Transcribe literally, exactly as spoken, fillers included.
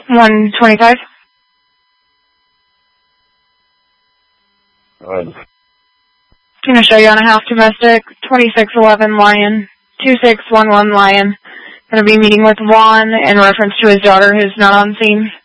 one twenty-five. Right. I'm going to show you on a house domestic, twenty-six eleven Lion, two six one one Lion. Going to be meeting with Juan in reference to his daughter who's not on scene.